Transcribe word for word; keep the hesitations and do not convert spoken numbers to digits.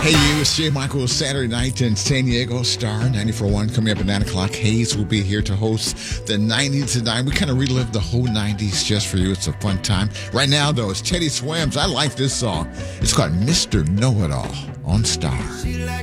Hey, you, it's Jay Michael. Saturday night in San Diego, Star ninety-four point one. Coming up at nine o'clock, Hayes will be here to host the nineties tonight. We kind of relive the whole nineties just for you. It's a fun time. Right now, though, it's Teddy Swims. I like this song. It's called Mister Know-It-All on Star.